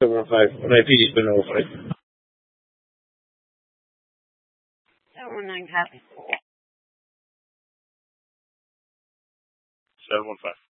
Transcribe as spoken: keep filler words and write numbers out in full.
seven one five. Una difícil, pero no fue. seven one nine copy. seven one five.